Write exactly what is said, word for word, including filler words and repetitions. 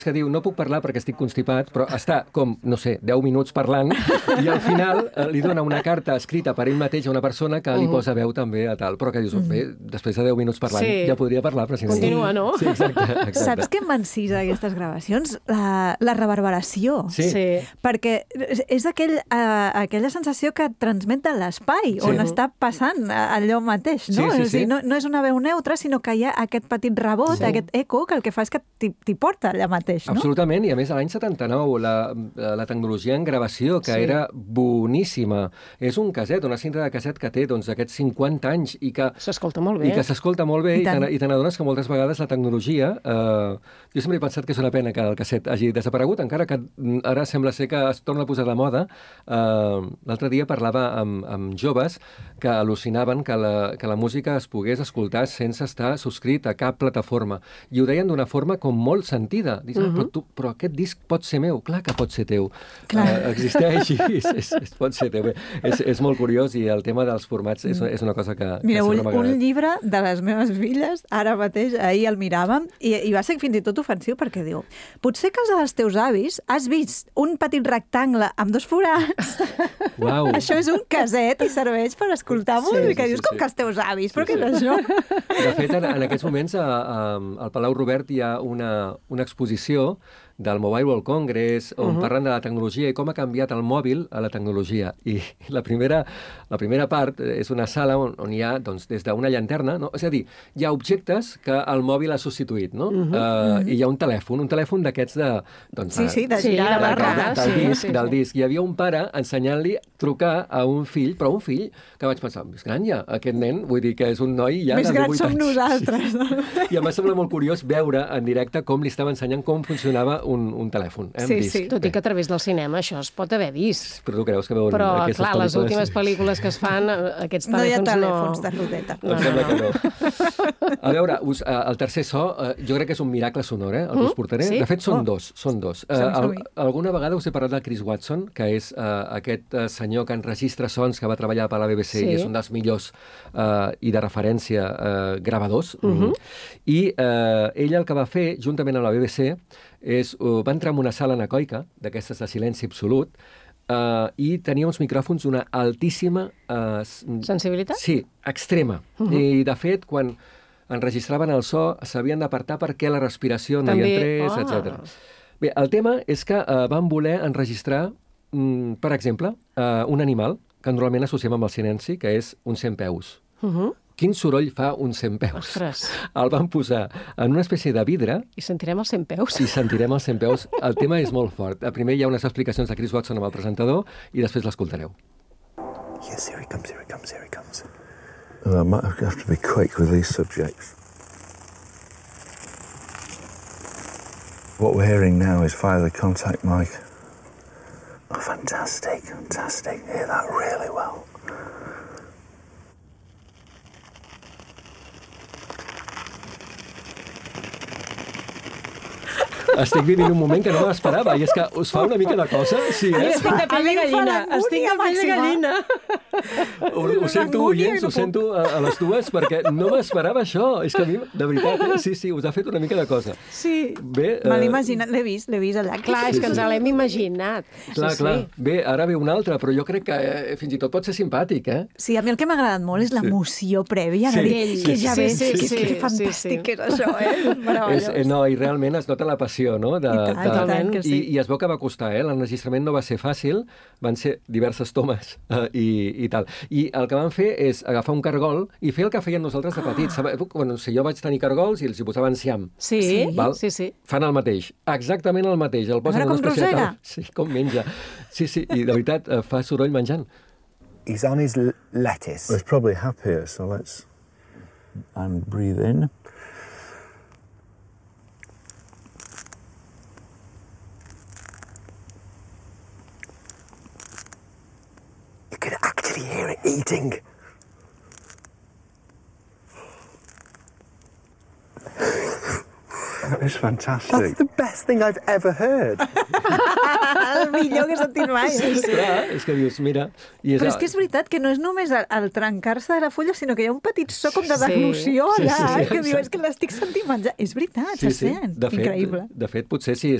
que diu, no puc parlar perquè estic constipat, però està com, no sé, deu minuts parlant, i al final eh, li dona una carta escrita per ell mateix a una persona que li posa veu també a tal, però que dius, bé, després de deu minuts parlant Sí. ja podria parlar, però si no... Continua, no? Sí, exacte, exacte. Saps què m'encisa d'aquestes gravacions? La, la reverberació. Sí. Sí. Perquè és aquell, uh, aquella sensació que transmet de l'espai, Sí. on està passant allò mateix, no? Sí, sí, És a dir, sí. no, no és una veu neutra, sinó que hi ha aquest petit rebot, Sí. aquest eco, que el que fa és que t'hi t'hi porta allà mateix, no? Absolutament, i a més a l'any setanta-nou la, la tecnologia en gravació, que Sí. era boníssima. És un caset, una cinta de caset que té doncs, aquests cinquanta anys i que S'escolta molt bé. I que s'escolta molt bé I i, tant. te, i te n'adones que moltes vegades la tecnologia... Eh, jo sempre he pensat que és una pena que el casset hagi desaparegut, encara que mm, ara sembla ser que es torna a posar de moda. Eh, L'altre dia parlava amb, amb joves que al·lucinaven que la, que la música es pogués escoltar sense estar subscrit a cap plataforma. I ho deien d'una forma com molt sentida. Dius, uh -huh. però, tu, però aquest disc pot ser meu. Clar que pot ser teu. Clar. Eh, existeix i és, és, és, pot ser teu. Bé, és, és molt curiós i el tema dels formats és, és una cosa que, Mira, que un, sempre m'ha un agradat. llibre de les meves filles, ara mateix, ahir el miràvem, i, i va ser fins i tot ofensiu, perquè diu, potser a casa dels teus avis has vist un petit rectangle amb dos forats. Uau. Això és un caset i serveix per escoltar Sí, música. sí, Dius, sí, com sí. que els teus avis? Però Sí, què sí. és això? De fet, en, en aquests moments a, a, al Palau Robert hi ha una, una exposició del Mobile World Congress, on uh -huh. parlen de la tecnologia i com ha canviat el mòbil a la tecnologia. I la primera, la primera part és una sala on, on hi ha, doncs, des d'una llanterna, no? És a dir, hi ha objectes que el mòbil ha substituït, no? Uh -huh. uh, I hi ha un telèfon, un telèfon d'aquests de... Doncs, Sí, sí, de Sí, girar de la del, barra. del, del, sí, disc, sí, del sí. disc. Hi havia un pare ensenyant-li a trucar a un fill, però un fill que vaig pensar, més gran ja, aquest nen, vull dir que és un noi ja Més de grans divuit som anys. nosaltres. I em va semblar molt curiós veure en directe com li estava ensenyant com funcionava un, un telèfon. Eh, Sí, un disc. sí. Tot i que a través del cinema això es pot haver vist. Però tu creus que veuen Però, aquestes clar, les pel·lícules? últimes pel·lícules que es fan, eh, aquests No hi ha telèfons no... telèfons de rodeta. Em sembla que no. A veure, us, uh, el tercer so, uh, jo crec que és un miracle sonor, eh, el que us portaré. Sí? De fet, són Oh. dos, són dos. Uh, Som-hi, al, som-hi. alguna vegada us he parlat de Chris Watson, que és uh, aquest uh, senyor que enregistra sons, que va treballar per la B B C Sí. i és un dels millors uh, i de referència uh, gravadors. Uh -huh. I uh, ell el que va fer, juntament amb la B B C, és, uh, va entrar en una sala anecoica, d'aquestes de silenci absolut, uh, i tenia uns micròfons d'una altíssima... Uh, Sensibilitat? Sí, extrema. Uh -huh. I, de fet, quan enregistraven el so, s'havien d'apartar perquè la respiració no També. hi entrés, Ah. etcètera. Bé, el tema és que uh, van voler enregistrar, mm, per exemple, uh, un animal que normalment associem amb el silenci, que és un centpeus. Uh -huh. Quin soroll fa un centpeus? Ostres. El van posar en una espècie de vidre I sentirem els cent peus. i sentirem els centpeus. El tema és molt fort. Primer hi ha unes explicacions de Chris Watson amb el presentador i després l'escoltareu. Yes, here he comes, here he comes, here he comes. Oh, I might have to be quick with these subjects. What we're hearing now is via the contact mic. Oh, fantastic, fantastic. Hear that really well. Estic vivint un moment que no m'esperava i és que us fa una mica de cosa. Sí, eh? Estic de pell de A mi em fa gallina. l'angúnia Estic de pell de màxima. gallina. Ho, ho sento, L'angúnia oients, i no ho sento a, a les dues, perquè no m'esperava això. És que a mi, de veritat, eh? sí, sí, us ha fet una mica de cosa. Sí, Bé, me l'he eh, imaginat, l'he vist, l'he vist allà. Clar, és que ens l'hem imaginat. Clar, sí, clar. Sí. Bé, ara ve un altre, però jo crec que eh, fins i tot pot ser simpàtic, eh? Sí, a mi el que m'ha agradat molt és l'emoció prèvia de Sí, dir sí, que sí, ja sí, ves, sí, que, sí, que sí, fantàstic sí. que és això, eh? És, Meravellós. eh, no, i realment es nota la passió, no? De, I tant, de, i tant que sí. I, I es veu que va costar, eh? L'enregistrament no va ser fàcil, van ser diverses tomes eh, i, i tal. I el que van fer és agafar un cargol i fer el que feien nosaltres de petits. Ah. Bueno, si jo vaig tenir cargols i els hi posaven ciam. Sí, Sí. Val? sí, sí. Fan el mateix, exactament el mateix. El posen veure en una com espècie de rosega. cal- Sí, com menja. Sí, sí, i de veritat eh, fa soroll menjant. He's on his l- lettuce. There's probably happier, so let's... And breathe in. You could actually hear it eating. is fantastic. That's the best thing I've ever heard. El millor que he sentit mai. Clar, és que dius, mira... I Però és que és veritat que no és només el, el trencar-se de la fulla, sinó que hi ha un petit so com de Sí. deglució Sí, allà, sí, sí, que diu, exacte. és que l'estic sentint menjar. És veritat, se sent. De fet, Increïble. de fet, potser si